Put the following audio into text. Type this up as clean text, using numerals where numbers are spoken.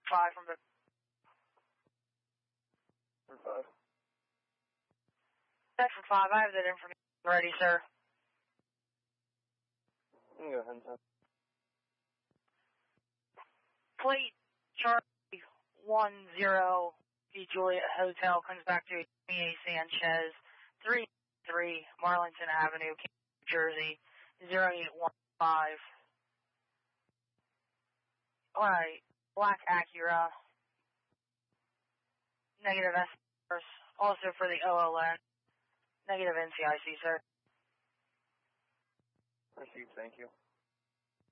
5 from the... For 5. Section 5, I have that information ready, sir. You can go ahead and send. Plate Charlie 10 P. Juliet Hotel comes back to A. Sanchez, 3 Marlington Avenue, New Jersey, 0815. Alright, black Acura, negative S, also for the OLN, negative NCIC, sir. Received, thank you.